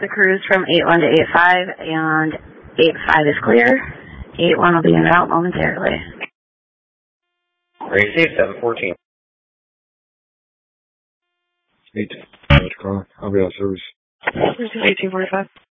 the cruise from 8-1 to 8-5, and 8-5 is clear. 8-1 will be en route momentarily. Receive 714. 8, I'll be out of service. Receive 1845.